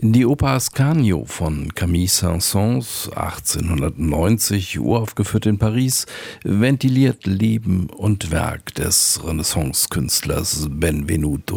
Die Oper Ascanio von Camille Saint-Saëns, 1890, uraufgeführt in Paris, ventiliert Leben und Werk des Renaissance-Künstlers Benvenuto